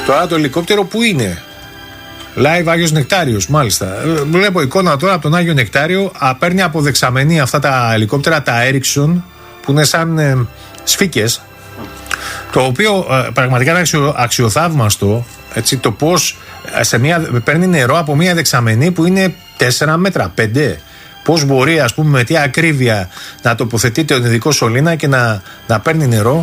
Τώρα το ελικόπτερο που είναι? Live Άγιος Νεκτάριος, μάλιστα. Βλέπω εικόνα τώρα από τον Άγιο Νεκτάριο. Παίρνει από δεξαμενή αυτά τα ελικόπτερα, τα Ericsson, που είναι σαν σφίκες. Το οποίο πραγματικά είναι αξιοθαύμαστο. Έτσι, το πώς παίρνει νερό από μια δεξαμενή που είναι 4 μέτρα, 5. Πώς μπορεί, ας πούμε, με τι ακρίβεια να τοποθετείται ο ειδικό σωλήνα και να παίρνει νερό.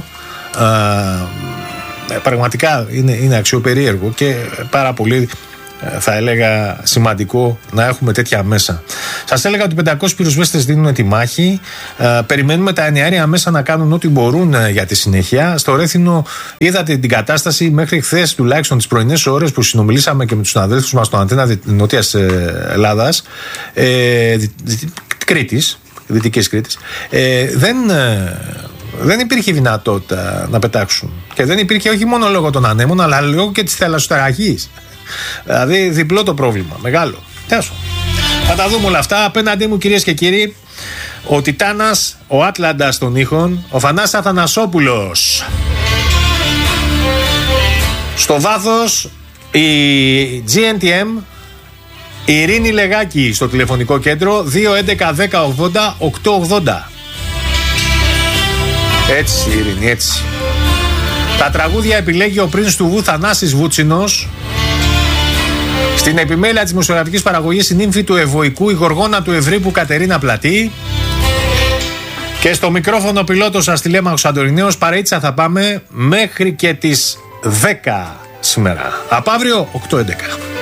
Πραγματικά είναι αξιοπερίεργο και πάρα πολύ, θα έλεγα, σημαντικό να έχουμε τέτοια μέσα. Σας έλεγα ότι 500 πυροσβέστες δίνουν τη μάχη. Περιμένουμε τα ενιαία μέσα να κάνουν ό,τι μπορούν για τη συνέχεια. Στο Ρέθινο είδατε την κατάσταση μέχρι χθες, τουλάχιστον τις πρωινές ώρες που συνομιλήσαμε και με τους συναδέλφους μας στο Αντένα Νότιας Ελλάδας, Κρήτης, Δυτικής Κρήτης, δεν υπήρχε δυνατότητα να πετάξουν. Και δεν υπήρχε όχι μόνο λόγω των ανέμων, αλλά λόγω και της θαλασσοταραχής. Δηλαδή διπλό το πρόβλημα, μεγάλο. Τέσο. Θα τα δούμε όλα αυτά. Απέναντί μου, κυρίες και κύριοι, ο Τιτάνας, ο Άτλαντας των ήχων, ο Θανάσης Αθανασόπουλος. Στο βάθος η GNTM, η Ειρήνη Λεγάκη στο τηλεφωνικό κέντρο 2-11-10-80-880. Έτσι, Ειρήνη, έτσι. Τα τραγούδια επιλέγει ο πρίντς του Βου, Θανάσης Βούτσινος. Στην επιμέλεια της μουσιογραφικής παραγωγής η νύμφη του Ευωικού, η γοργόνα του Ευρύπου Κατερίνα Πλατή. Και στο μικρόφωνο πιλότος σας Τηλέμαχος Σαντορινέος. Παρείτσα θα πάμε μέχρι και τις 10 σήμερα. Από αύριο 8-11.